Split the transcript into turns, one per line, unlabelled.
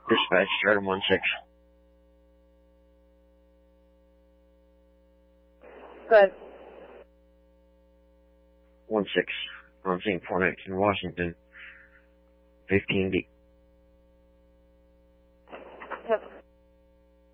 Dispatch, Stratum 1-6.
Good.
1-6. On scene 419 Washington. 15D.